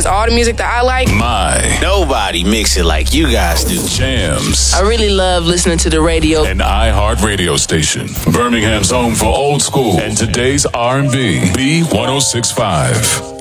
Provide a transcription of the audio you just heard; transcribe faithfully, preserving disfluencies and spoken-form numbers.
all the music that I like. My. Nobody mix it like you guys do. Jams. I really love listening to the radio. An iHeart radio station. Birmingham's home for old school and today's R and B. B one oh six point five.